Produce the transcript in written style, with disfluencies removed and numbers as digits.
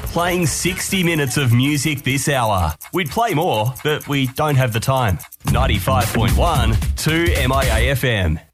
playing 60 minutes of music this hour. We'd play more, but we don't have the time. 95.1 to MIA FM.